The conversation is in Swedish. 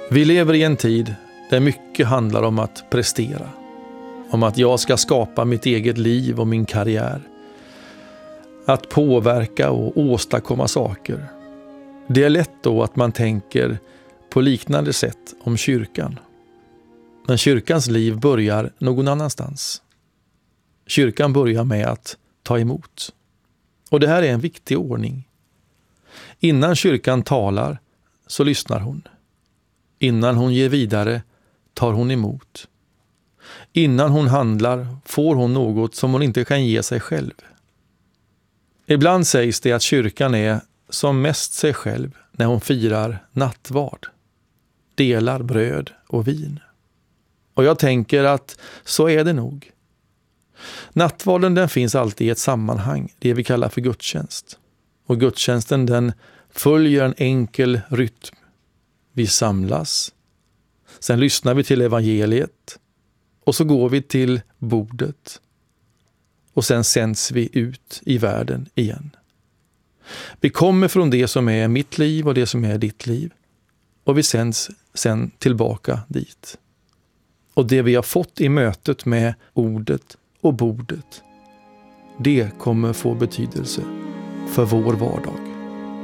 Vi lever i en tid där mycket handlar om att prestera. Om att jag ska skapa mitt eget liv och min karriär. Att påverka och åstadkomma saker. Det är lätt då att man tänker på liknande sätt om kyrkan. Men kyrkans liv börjar någon annanstans. Kyrkan börjar med att ta emot. Och det här är en viktig ordning. Innan kyrkan talar så lyssnar hon. Innan hon ger vidare tar hon emot. Innan hon handlar får hon något som hon inte kan ge sig själv. Ibland sägs det att kyrkan är som mest sig själv när hon firar nattvard. Delar bröd och vin. Och jag tänker att så är det nog. Nattvarden den finns alltid i ett sammanhang, det vi kallar för gudstjänst. Och gudstjänsten den följer en enkel rytm. Vi samlas, sen lyssnar vi till evangeliet och så går vi till bordet och sen sänds vi ut i världen igen. Vi kommer från det som är mitt liv och det som är ditt liv och vi sänds sen tillbaka dit. Och det vi har fått i mötet med ordet och bordet, det kommer få betydelse för vår vardag.